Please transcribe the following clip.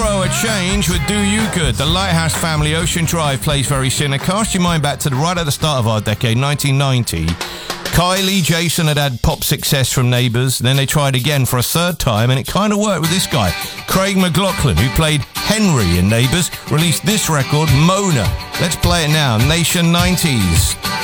Tomorrow a Change with Do You Good. The Lighthouse Family, Ocean Drive plays very soon. And cast your mind back to right at the start of our decade, 1990. Kylie Jason had pop success from Neighbours. Then they tried again for a third time, and it kind of worked with this guy. Craig McLachlan, who played Henry in Neighbours, released this record, Mona. Let's play it now. Nation 90s.